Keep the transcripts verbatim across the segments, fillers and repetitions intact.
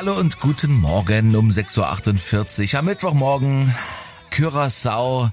Hallo und guten Morgen um sechs Uhr achtundvierzig am Mittwochmorgen. Curaçao,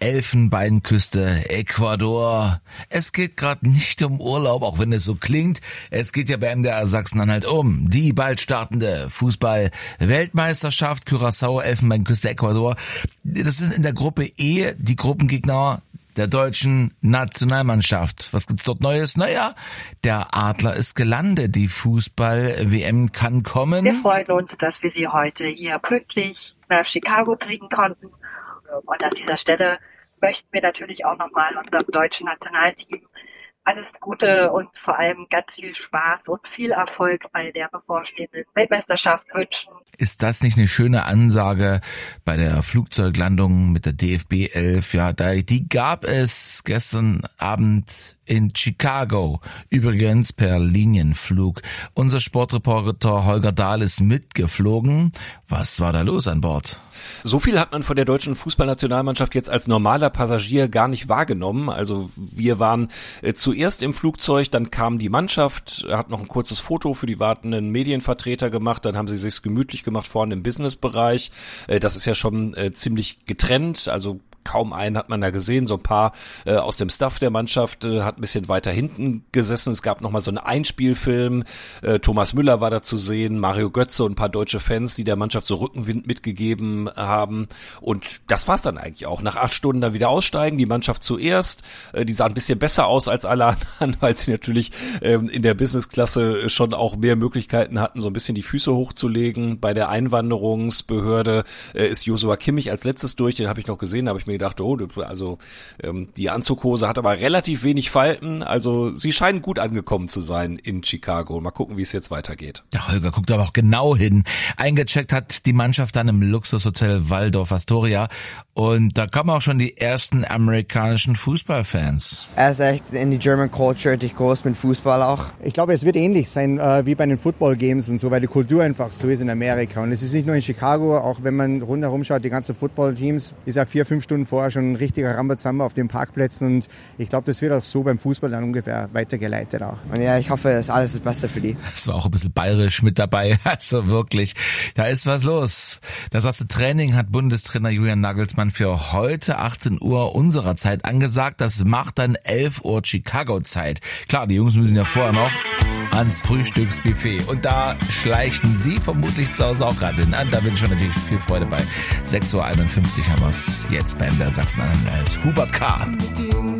Elfenbeinküste, Ecuador. Es geht gerade nicht um Urlaub, auch wenn es so klingt. Es geht ja bei M D R Sachsen-Anhalt um die bald startende Fußball-Weltmeisterschaft. Curaçao, Elfenbeinküste, Ecuador. Das ist in der Gruppe E die Gruppengegner der deutschen Nationalmannschaft. Was gibt's dort Neues? Naja, der Adler ist gelandet. Die Fußball-W M kann kommen. Wir freuen uns, dass wir Sie heute hier pünktlich nach Chicago bringen konnten. Und an dieser Stelle möchten wir natürlich auch nochmal unserem deutschen Nationalteam alles Gute und vor allem ganz viel Spaß und viel Erfolg bei der bevorstehenden Weltmeisterschaft wünschen. Ist das nicht eine schöne Ansage bei der Flugzeuglandung mit der D F B elf? Ja, die gab es gestern Abend in Chicago, übrigens per Linienflug. Unser Sportreporter Holger Dahl ist mitgeflogen. Was war da los an Bord? So viel hat man von der deutschen Fußballnationalmannschaft jetzt als normaler Passagier gar nicht wahrgenommen. Also wir waren äh, zuerst im Flugzeug, dann kam die Mannschaft, hat noch ein kurzes Foto für die wartenden Medienvertreter gemacht, dann haben sie sich's gemütlich gemacht vorne im Businessbereich. Äh, das ist ja schon äh, ziemlich getrennt, also kaum einen hat man da gesehen, so ein paar äh, aus dem Staff der Mannschaft äh, hat ein bisschen weiter hinten gesessen. Es gab nochmal so einen Einspielfilm, äh, Thomas Müller war da zu sehen, Mario Götze und ein paar deutsche Fans, die der Mannschaft so Rückenwind mitgegeben haben, und das war's dann eigentlich auch. Nach acht Stunden dann wieder aussteigen, die Mannschaft zuerst, äh, die sah ein bisschen besser aus als alle anderen, weil sie natürlich ähm, in der Businessklasse schon auch mehr Möglichkeiten hatten, so ein bisschen die Füße hochzulegen. Bei der Einwanderungsbehörde äh, ist Joshua Kimmich als letztes durch, den habe ich noch gesehen, da habe ich mir gedacht, oh, also ähm, die Anzughose hat aber relativ wenig Falten, also sie scheinen gut angekommen zu sein in Chicago. Mal gucken, wie es jetzt weitergeht. Der Holger guckt aber auch genau hin. Eingecheckt hat die Mannschaft dann im Luxushotel Waldorf Astoria, und da kommen auch schon die ersten amerikanischen Fußballfans. Er ist echt in die German Culture richtig groß mit Fußball auch. Ich glaube, es wird ähnlich sein äh, wie bei den Football Games und so, weil die Kultur einfach so ist in Amerika. Und es ist nicht nur in Chicago, auch wenn man rundherum schaut, die ganzen Football-Teams, ist ja vier, fünf Stunden vorher schon ein richtiger Rambazamba auf den Parkplätzen, und ich glaube, das wird auch so beim Fußball dann ungefähr weitergeleitet auch. Und ja, ich hoffe, dass alles das Beste für die. Es war auch ein bisschen bayerisch mit dabei, also wirklich, da ist was los. Das erste Training hat Bundestrainer Julian Nagelsmann für heute achtzehn Uhr unserer Zeit angesagt. Das macht dann elf Uhr Chicago-Zeit. Klar, die Jungs müssen ja vorher noch ans Frühstücksbuffet, und da schleichen sie vermutlich zu Hause auch gerade hin. Da wünschen wir natürlich viel Freude bei. sechs Uhr einundfünfzig haben wir es jetzt beim der Sachsen-Anhalt. Hubert K.